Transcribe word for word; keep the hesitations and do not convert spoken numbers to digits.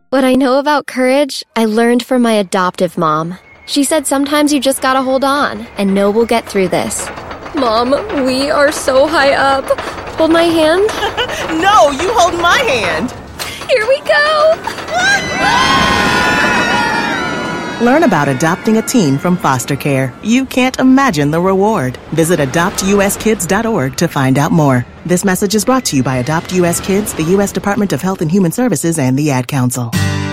What I know about courage, I learned from my adoptive mom. She said sometimes you just gotta hold on, and know we'll get through this. Mom, we are so high up. Hold my hand? No, you hold my hand. Here we go. Learn about adopting a teen from foster care. You can't imagine the reward. Visit adopt u s kids dot org to find out more. This message is brought to you by Adopt U S Kids, the U S Department of Health and Human Services, and the Ad Council.